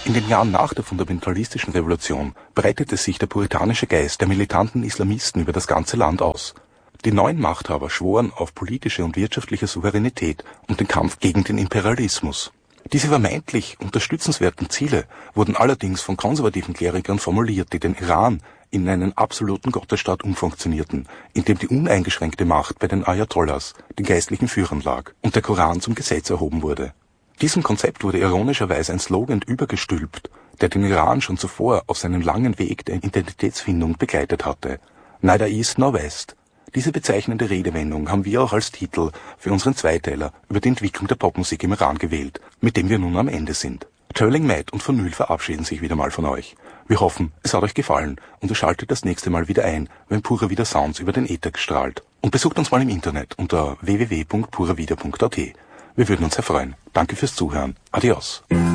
In den Jahren nach der fundamentalistischen Revolution breitete sich der puritanische Geist der militanten Islamisten über das ganze Land aus. Die neuen Machthaber schworen auf politische und wirtschaftliche Souveränität und den Kampf gegen den Imperialismus. Diese vermeintlich unterstützenswerten Ziele wurden allerdings von konservativen Klerikern formuliert, die den Iran in einen absoluten Gottesstaat umfunktionierten, in dem die uneingeschränkte Macht bei den Ayatollahs, den geistlichen Führern, lag und der Koran zum Gesetz erhoben wurde. Diesem Konzept wurde ironischerweise ein Slogan übergestülpt, der den Iran schon zuvor auf seinem langen Weg der Identitätsfindung begleitet hatte: Neither East nor West. Diese bezeichnende Redewendung haben wir auch als Titel für unseren Zweiteiler über die Entwicklung der Popmusik im Iran gewählt, mit dem wir nun am Ende sind. Turling Matt und Vinyl verabschieden sich wieder mal von euch. Wir hoffen, es hat euch gefallen und ihr schaltet das nächste Mal wieder ein, wenn Pura Vida Sounds über den Äther strahlt. Und besucht uns mal im Internet unter www.puravida.at. Wir würden uns sehr freuen. Danke fürs Zuhören. Adios.